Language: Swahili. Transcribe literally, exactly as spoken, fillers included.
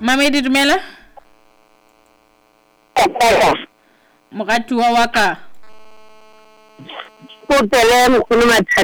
Mamedi dumela? Mogati wa waka. Ko tele mo mathata.